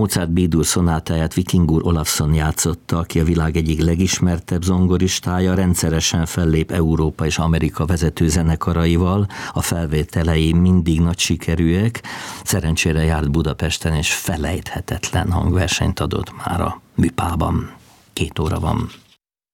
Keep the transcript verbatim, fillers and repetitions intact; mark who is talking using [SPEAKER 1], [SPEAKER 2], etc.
[SPEAKER 1] Mozart B-dur szonátáját Vikingur Olafsson játszotta, aki a világ egyik legismertebb zongoristája, rendszeresen fellép Európa és Amerika vezető zenekaraival, a felvételei mindig nagy sikerűek, szerencsére járt Budapesten és felejthetetlen hangversenyt adott már a Műpában. Két óra van.